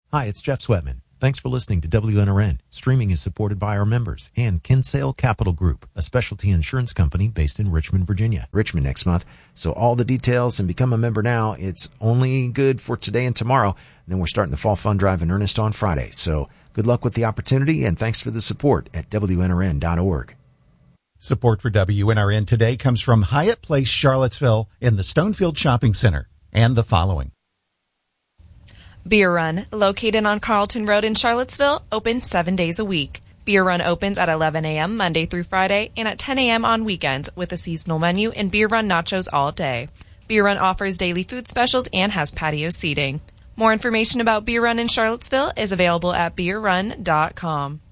Hi, it's Jeff Sweatman. Thanks for listening to WNRN. Streaming is supported by our members and Kinsale Capital Group, a specialty insurance company based in Richmond, Virginia. Richmond next month. So all the details and become a member now. It's only good for today and tomorrow. And then we're starting the Fall Fund Drive in earnest on Friday. So good luck with the opportunity and thanks for the support at WNRN.org. Support for WNRN today comes from Hyatt Place Charlottesville in the Stonefield Shopping Center and the following. Beer Run, located on Carlton Road in Charlottesville, open 7 days a week. Beer Run opens at 11 a.m. Monday through Friday and at 10 a.m. on weekends with a seasonal menu and Beer Run nachos all day. Beer Run offers daily food specials and has patio seating. More information about Beer Run in Charlottesville is available at beerrun.com.